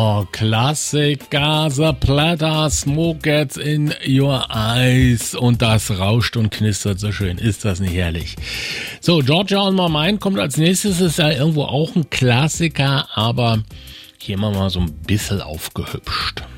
Oh, Klassiker, The Platter, Smoke Gets in Your Eyes und das rauscht und knistert so schön. Ist das nicht herrlich? So, Georgia on My Mind kommt als nächstes, ist ja irgendwo auch ein Klassiker, aber hier mal so ein bisschen aufgehübscht.